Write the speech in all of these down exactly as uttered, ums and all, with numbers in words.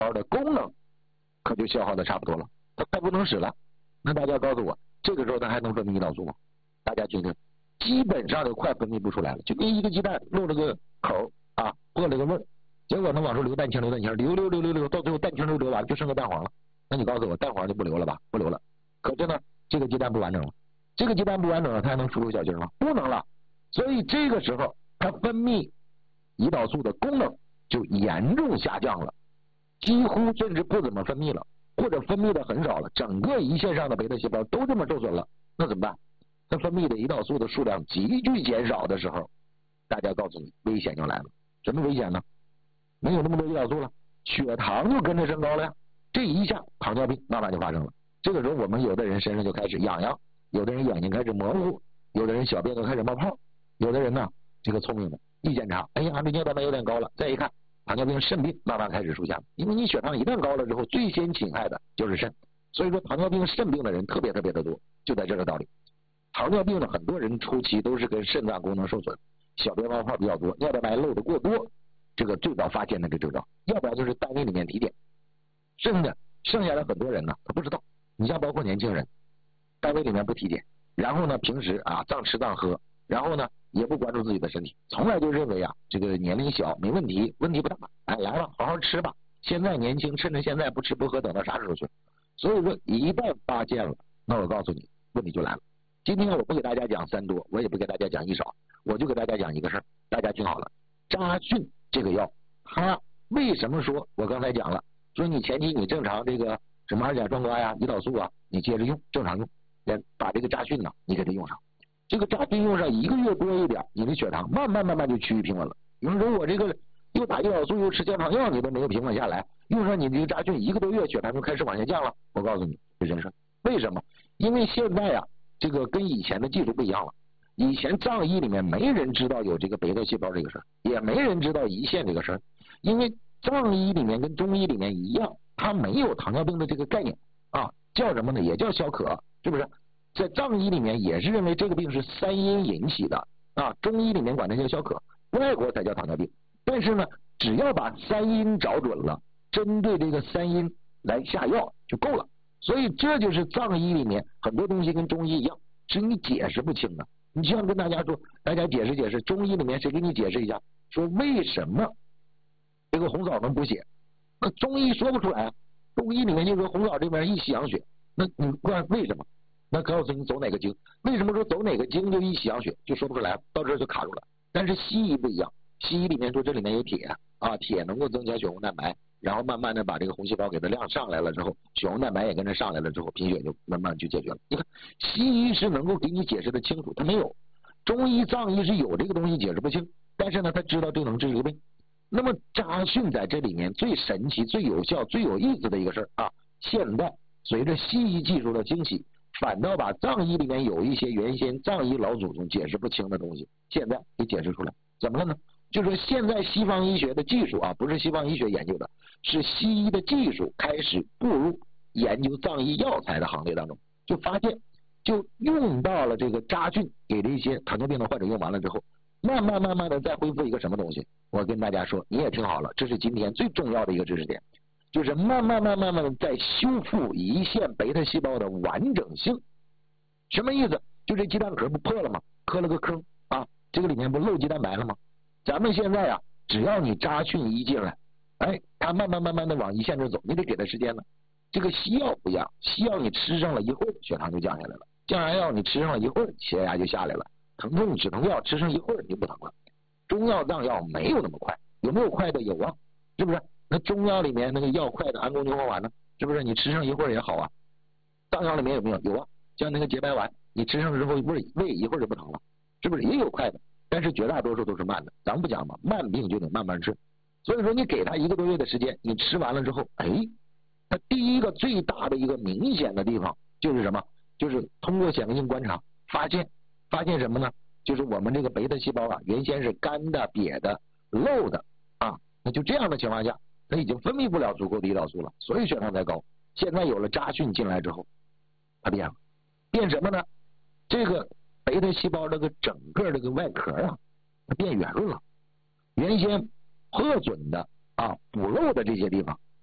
胞的功能可就消耗的差不多了，它快不能使了。那大家告诉我，这个时候它还能分泌胰岛素吗？大家觉得基本上就快分泌不出来了，就跟一个鸡蛋漏了个口啊，破了个味儿，结果呢往出流蛋清流蛋清流流流流流，到最后蛋清都流完了，就剩个蛋黄了。那你告诉我，蛋黄就不流了吧？不流了。可是呢，这个鸡蛋不完整了，这个鸡蛋不完整了，它还能出口小鸡吗？不能了。所以这个时候它分泌胰岛素的功能就严重下降了，几乎甚至不怎么分泌了，或者分泌的很少了，整个胰腺上的贝塔细胞都这么受损了，那怎么办？它分泌的胰岛素的数量急剧减少的时候，大家告诉你，危险就来了。什么危险呢？没有那么多胰岛素了，血糖就跟着升高了呀，这一下糖尿病慢慢就发生了。这个时候我们有的人身上就开始痒痒，有的人眼睛开始模糊，有的人小便都开始冒泡，有的人呢这个聪明的一检查，哎呀，这尿蛋白有点高了，再一看糖尿病肾病慢慢开始出现了。因为你血糖一旦高了之后，最先侵害的就是肾，所以说糖尿病肾病的人特别特别的多，就在这个道理。糖尿病的很多人初期都是跟肾脏功能受损，小便冒泡比较多，尿蛋白漏的过多，这个最早发现的这个症状，要不然就是单位里面体检，剩下剩下的很多人呢他不知道。你像包括年轻人，单位里面不体检，然后呢平时啊脏吃脏喝，然后呢也不关注自己的身体，从来就认为啊这个年龄小没问题，问题不大，哎来了好好吃吧，现在年轻，趁着现在不吃不喝，等到啥时候去？所以说一旦发现了，那我告诉你问题就来了。今天我不给大家讲三多，我也不给大家讲一少，我就给大家讲一个事儿，大家听好了。扎讯这个药，它为什么说我刚才讲了，说你前期你正常这个什么二甲双胍呀、胰岛素啊，你接着用，正常用，把这个扎讯呢你给它用上。这个扎讯用上一个月多一点，你的血糖慢慢慢慢就趋于平稳了。有人说我这个又打胰岛素又吃降糖药，你都没有平稳下来，用上你这个扎讯一个多月，血糖就开始往下降了。我告诉你是真事。为什么？因为现在啊这个跟以前的技术不一样了，以前藏医里面没人知道有这个贝塔细胞这个事儿，也没人知道胰腺这个事儿，因为藏医里面跟中医里面一样，它没有糖尿病的这个概念啊，叫什么呢？也叫小可，是不是？在藏医里面也是认为这个病是三阴引起的啊，中医里面管它叫小可，外国才叫糖尿病。但是呢，只要把三阴找准了，针对这个三阴来下药就够了。所以这就是藏医里面很多东西跟中医一样，是你解释不清的。你就像跟大家说，大家解释解释，中医里面谁给你解释一下，说为什么这个红枣能补血？那中医说不出来啊。中医里面就说红枣这边益气养血，那你问为什么？那告诉你走哪个经？为什么说走哪个经就益气养血？就说不出来，到这儿就卡住了。但是西医不一样，西医里面说这里面有铁啊，铁能够增加血红蛋白，然后慢慢的把这个红细胞给它量上来了之后，血红蛋白也跟着上来了之后，贫血就慢慢就解决了。你看西医是能够给你解释的清楚，他没有。中医藏医是有这个东西解释不清，但是呢他知道这能治一个病。那么扎讯在这里面最神奇、最有效、最有意思的一个事儿啊，现在随着西医技术的兴起，反倒把藏医里面有一些原先藏医老祖宗解释不清的东西，现在给解释出来。怎么了呢？就是说现在西方医学的技术啊，不是西方医学研究的，是西医的技术开始步入研究藏医药材的行列当中，就发现就用到了这个扎讯，给这些糖尿病的患者用完了之后，慢慢慢慢的再恢复一个什么东西。我跟大家说，你也听好了，这是今天最重要的一个知识点，就是慢慢慢慢慢的在修复胰腺贝塔细胞的完整性。什么意思？就这鸡蛋壳不破了吗？磕了个坑啊，这个里面不漏鸡蛋白了吗？咱们现在啊，只要你扎讯一进来，哎，它慢慢慢慢的往胰腺这走，你得给它时间呢。这个西药不一样，西药你吃上了一会儿，血糖就降下来了；降压药你吃上了一会儿，血压就下来了；疼痛止疼药吃上一会儿你就不疼了。中药藏药没有那么快，有没有快的？有啊，是不是？那中药里面那个药快的安宫牛黄丸呢，是不是？你吃上一会儿也好啊。藏药里面有没有？有啊，像那个洁白丸，你吃上之后胃胃一会儿就不疼了，是不是？也有快的，但是绝大多数都是慢的。咱们不讲嘛，慢病就得慢慢吃。所以说你给他一个多月的时间，你吃完了之后，哎，他第一个最大的一个明显的地方就是什么？就是通过显微镜观察发现发现什么呢？就是我们这个贝塔细胞啊，原先是干的、瘪的、漏的啊，那就这样的情况下，它已经分泌不了足够的胰岛素了，所以血糖才高。现在有了扎讯进来之后，它变了，变什么呢？这个贝塔细胞这个整个这个外壳啊，它变圆润了。原先破损的啊、补漏的这些地方，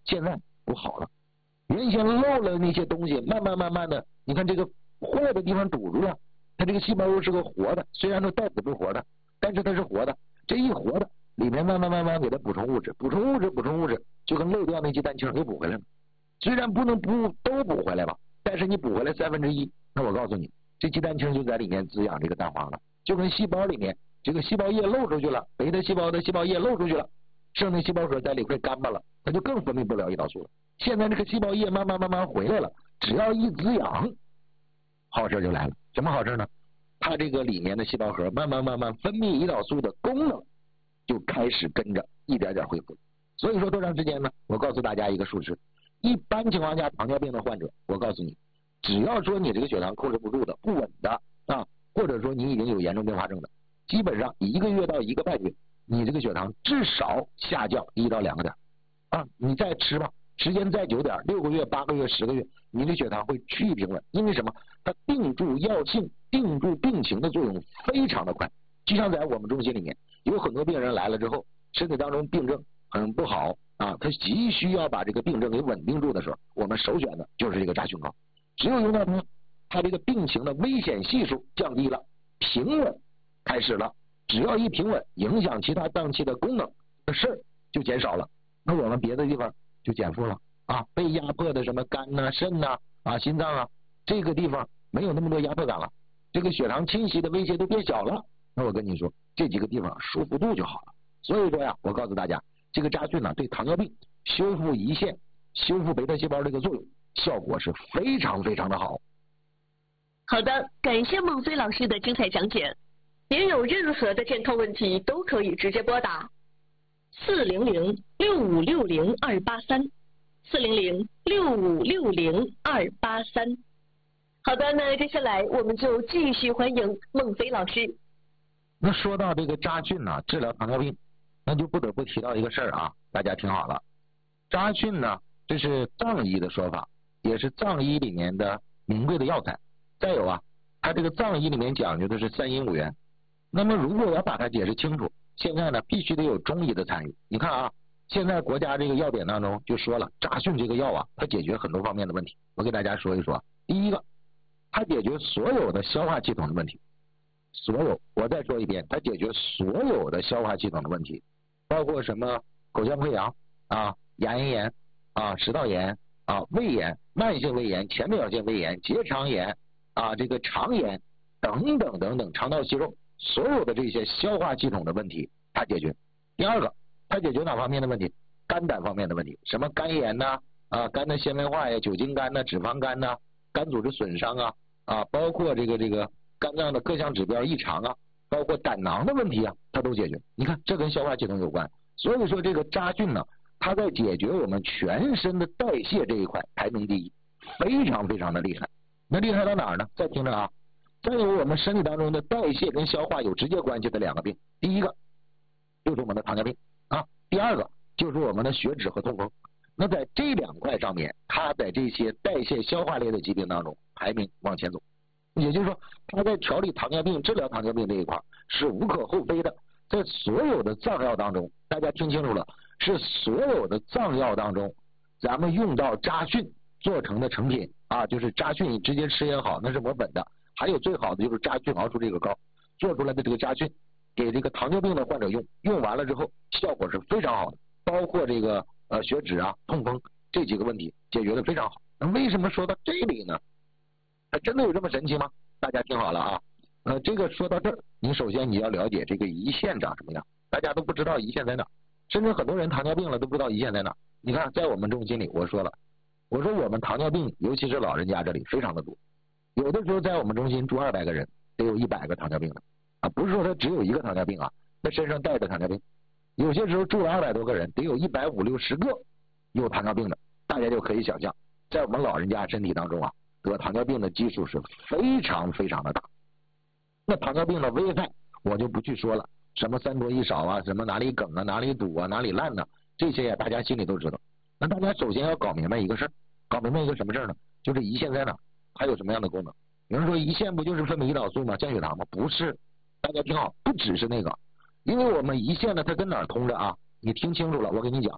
现在不好了，原先漏了那些东西，慢慢慢慢的，你看这个坏的地方堵住了，它这个细胞又是个活的，虽然说带子不活的，但是它是活的，这一活的里面慢慢慢慢给它补充物质，补充物质补充物质，就跟漏掉那鸡蛋清又补回来了。虽然不能补都补回来吧，但是你补回来三分之一，那我告诉你，这鸡蛋清就在里面滋养这个蛋黄了，就跟细胞里面这个细胞液漏出去了，别的细胞的细胞液漏出去了，剩那细胞核在里块干巴了，它就更分泌不了胰岛素了。现在这个细胞液慢慢慢慢回来了，只要一滋养，好事就来了。什么好事呢？它这个里面的细胞核慢慢慢慢分泌胰岛素的功能就开始跟着一点点恢复。所以说多长时间呢？我告诉大家一个数值，一般情况下糖尿病的患者，我告诉你，只要说你这个血糖控制不住的、不稳的啊，或者说你已经有严重并发症的，基本上一个月到一个半月，你这个血糖至少下降一到两个点啊，你再吃吧，时间再久点，六个月、八个月、十个月，你的血糖会趋于平稳。因为什么？它定住药性、定住病情的作用非常的快。就像在我们中心里面，有很多病人来了之后，身体当中病症很不好啊，他急需要把这个病症给稳定住的时候，我们首选的就是这个扎菌膏。只有用到它，它这个病情的危险系数降低了，平稳开始了。只要一平稳，影响其他脏器的功能的事儿就减少了，那我们别的地方就减负了啊，被压迫的什么肝呐、肾呐、啊、心脏啊，这个地方没有那么多压迫感了，这个血糖侵袭的威胁都变小了。那我跟你说，这几个地方舒服度就好了。所以说呀，我告诉大家，这个扎菌呢，对糖尿病修复胰腺、修复贝塔细胞这个作用效果是非常非常的好。 好的，感谢孟飞老师的精彩讲解。您有任何的健康问题都可以直接拨打四零零六五六零二八三四零零六五六零二八三。好的，那接下来我们就继续欢迎孟飞老师。 那说到这个扎菌呢、啊，治疗糖尿病，那就不得不提到一个事儿啊，大家听好了，扎菌呢，这是藏医的说法，也是藏医里面的名贵的药材。再有啊，它这个藏医里面讲究的是三阴五元。那么如果要把它解释清楚，现在呢必须得有中医的参与。你看啊，现在国家这个药典当中就说了，扎菌这个药啊，它解决很多方面的问题。我给大家说一说，第一个，它解决所有的消化系统的问题。所有，我再说一遍，它解决所有的消化系统的问题，包括什么口腔溃疡啊、牙龈炎啊、食道炎啊、胃炎、慢性胃炎、浅表性胃炎、结肠炎啊、这个肠炎等等等等，肠道息肉。所有的这些消化系统的问题它解决。第二个，它解决哪方面的问题？肝胆方面的问题，什么肝炎呐、啊、啊肝的纤维化呀、酒精肝呐、脂肪肝呐、肝组织损伤啊啊，包括这个这个肝脏的各项指标异常啊，包括胆囊的问题啊，它都解决。你看，这跟消化系统有关。所以说这个扎菌呢，它在解决我们全身的代谢这一块排名第一，非常非常的厉害。那厉害到哪儿呢？再听着啊。再有我们身体当中的代谢跟消化有直接关系的两个病，第一个就是我们的糖尿病啊，第二个就是我们的血脂和痛风。那在这两块上面，它在这些代谢消化类的疾病当中排名往前走，也就是说，它在调理糖尿病、治疗糖尿病这一块是无可厚非的。在所有的藏药当中，大家听清楚了，是所有的藏药当中，咱们用到扎菌做成的成品啊，就是扎菌你直接吃也好，那是我本的。还有最好的就是扎菌熬出这个膏，做出来的这个扎菌给这个糖尿病的患者用，用完了之后效果是非常好的，包括这个呃血脂啊、痛风这几个问题解决的非常好。那为什么说到这里呢？它真的有这么神奇吗？大家听好了啊，呃，这个说到这儿，你首先你要了解这个胰腺长什么样，大家都不知道胰腺在哪，甚至很多人糖尿病了都不知道胰腺在哪。你看，在我们中心里，我说了，我说我们糖尿病，尤其是老人家这里非常的多。有的时候在我们中心住二百个人，得有一百个糖尿病的啊，不是说他只有一个糖尿病啊，他身上带着糖尿病。有些时候住了二百多个人，得有一百五六十个有糖尿病的，大家就可以想象，在我们老人家身体当中啊，得糖尿病的基数是非常非常的大。那糖尿病的危害我就不去说了，什么三多一少啊，什么哪里梗啊，哪里堵啊，哪里烂呢、啊，这些呀、啊、大家心里都知道。那大家首先要搞明白一个事儿，搞明白一个什么事儿呢？就是胰腺在哪，它有什么样的功能？有人说胰腺不就是分泌胰岛素吗？降血糖吗？不是，大家听好，不只是那个，因为我们胰腺呢，它跟哪儿通着啊？你听清楚了，我跟你讲，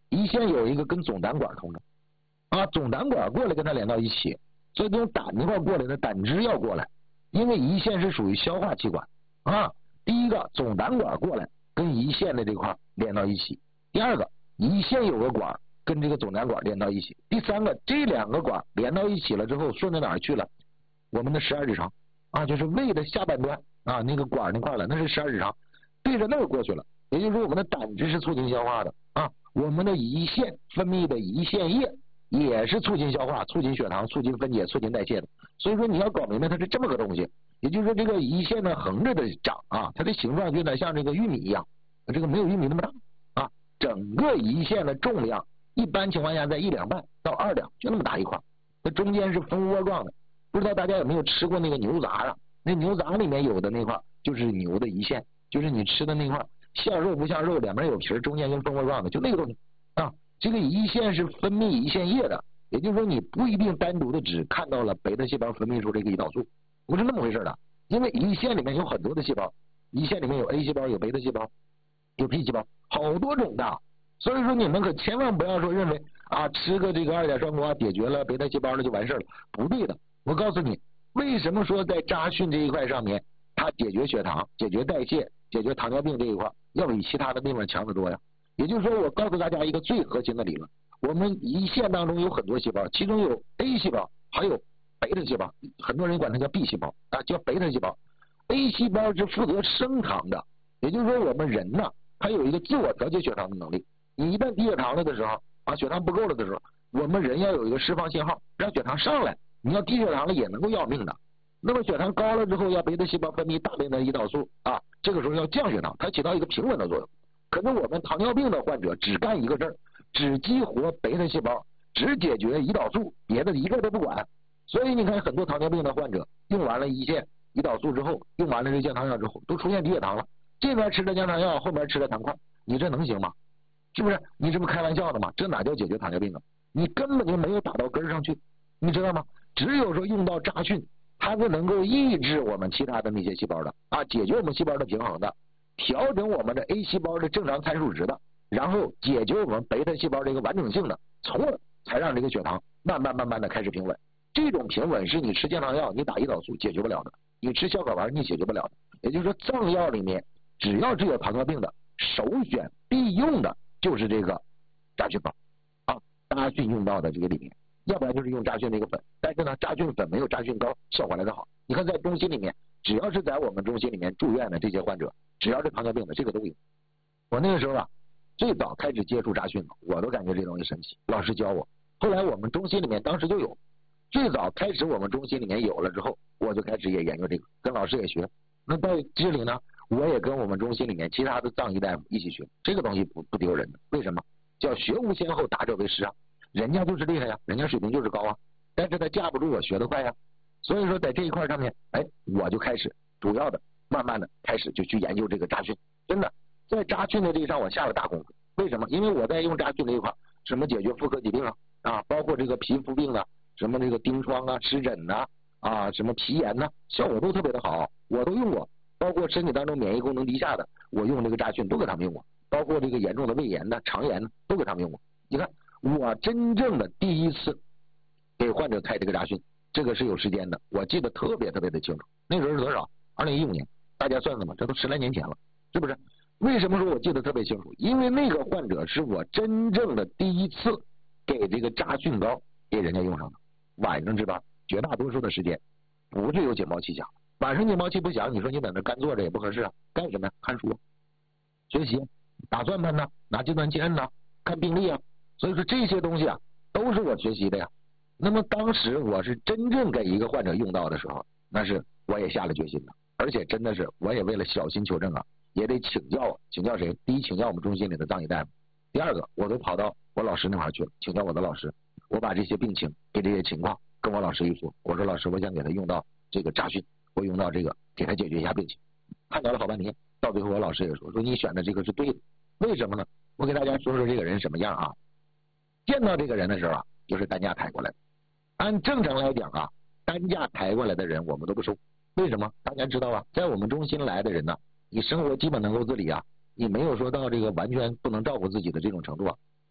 胰腺有一个跟总胆管通的啊，总胆管过来跟它连到一起，所以这种胆这块过来的胆汁要过来，因为胰腺是属于消化器官啊。第一个总胆管过来跟胰腺的这块连到一起，第二个胰腺有个管跟这个总胆管连到一起，第三个这两个管连到一起了之后顺到哪儿去了？我们的十二指肠啊，就是胃的下半段啊，那个管那块了，那是十二指肠，对着那个过去了。也就是说我们的胆汁是促进消化的啊，我们的胰腺分泌的胰腺液也是促进消化、促进血糖、促进分解、促进代谢的。所以说你要搞明白它是这么个东西，也就是说这个胰腺呢横着的长啊，它的形状就有点像这个玉米一样，这个没有玉米那么大啊。整个胰腺的重量一般情况下在一两半到二两，就那么大一块，它中间是蜂窝状的。不知道大家有没有吃过那个牛杂啊？那牛杂里面有的那块就是牛的胰腺，就是你吃的那块像肉不像肉，两边有皮，中间跟蜂窝状的，就那个东西啊。这个胰腺是分泌胰腺液的，也就是说你不一定单独的只看到了贝塔细胞分泌出这个胰岛素，不是那么回事的。因为胰腺里面有很多的细胞，胰腺里面有 A 细胞、有贝塔细胞、有 P 细胞，好多种的。所以说你们可千万不要说认为啊吃个这个二甲双胍解决了贝塔细胞了就完事了，不对的。我告诉你，为什么说在扎讯这一块上面，它解决血糖、解决代谢、解决糖尿病这一块要比其他的地方强得多呀。也就是说，我告诉大家一个最核心的理论，我们胰腺当中有很多细胞，其中有 A 细胞，还有贝塔细胞，很多人管它叫 B 细胞啊，叫贝塔细胞。A 细胞是负责升糖的，也就是说我们人呢，它有一个自我调节血糖的能力。你一旦低血糖了的时候啊，血糖不够了的时候，我们人要有一个释放信号，让血糖上来。你要低血糖了也能够要命的。那么血糖高了之后，要贝塔细胞分泌大量的胰岛素啊，这个时候要降血糖，它起到一个平稳的作用。可是我们糖尿病的患者只干一个事儿，只激活贝塔细胞，只解决胰岛素，别的一个都不管。所以你看很多糖尿病的患者用完了胰腺胰岛素之后，用完了这降糖药之后，都出现低血糖了。这边吃了降糖药，后边吃了糖块，你这能行吗？是不是？你这不开玩笑的吗？这哪叫解决糖尿病啊？你根本就没有打到根上去，你知道吗？只有说用到扎讯，它是能够抑制我们其他的那些细胞的啊，解决我们细胞的平衡的，调整我们的 A 细胞的正常参数值的，然后解决我们贝塔细胞这个完整性的，从而才让这个血糖慢慢慢慢的开始平稳。这种平稳是你吃降糖药、你打胰岛素解决不了的，你吃消化丸你解决不了的。也就是说，藏药里面只要是有糖尿病的，首选必用的就是这个扎讯膏啊，扎讯用到的这个里面。要不然就是用扎讯那个粉，但是呢，扎讯粉没有扎讯膏效果来得好。你看在中心里面，只要是在我们中心里面住院的这些患者，只要是糖尿病的，这个都有。我那个时候啊，最早开始接触扎讯，我都感觉这东西神奇，老师教我。后来我们中心里面当时就有，最早开始我们中心里面有了之后，我就开始也研究这个，跟老师也学。那在这里呢，我也跟我们中心里面其他的藏医大夫一起学，这个东西不不丢人的。为什么？叫学无先后，达者为师啊。人家就是厉害呀，人家水平就是高啊，但是他架不住我学得快呀。所以说在这一块上面，哎，我就开始主要的慢慢的开始就去研究这个扎讯。真的在扎讯的这一上我下了大功夫。为什么？因为我在用扎讯这一块，什么解决妇科疾病啊啊，包括这个皮肤病啊，什么这个疔疮啊、湿疹呐 啊, 啊，什么皮炎呐、啊，效果都特别的好，我都用过。包括身体当中免疫功能低下的，我用这个扎讯都给他们用过。包括这个严重的胃炎的、肠炎的，都给他们用过。你看。我真正的第一次给患者开这个扎讯，这个是有时间的，我记得特别特别的清楚。那时候是多少？二零一五年，大家算算吧，这都十来年前了，是不是？为什么说我记得特别清楚？因为那个患者是我真正的第一次给这个扎讯膏给人家用上的。晚上知道，绝大多数的时间不是有警报器响，晚上警报器不响，你说你在那干坐着也不合适啊，干什么呀？看书、学习、打算盘呢，拿计算器摁呢，看病历啊。所以说这些东西啊，都是我学习的呀。那么当时我是真正给一个患者用到的时候，那是我也下了决心的，而且真的是我也为了小心求证啊，也得请教请教谁？第一，请教我们中心里的藏医大夫；第二个，我都跑到我老师那块去了，请教我的老师。我把这些病情给这些情况跟我老师一说，我说老师，我想给他用到这个扎讯，我用到这个给他解决一下病情。探讨了好半天，到最后我老师也说说你选的这个是对的。为什么呢？我给大家说说这个人什么样啊。见到这个人的时候啊，就是担架抬过来的。按正常来讲啊，担架抬过来的人我们都不收。为什么？大家知道啊，在我们中心来的人呢，你生活基本能够自理啊，你没有说到这个完全不能照顾自己的这种程度啊。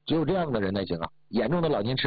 只有这样的人才行啊。严重的老年痴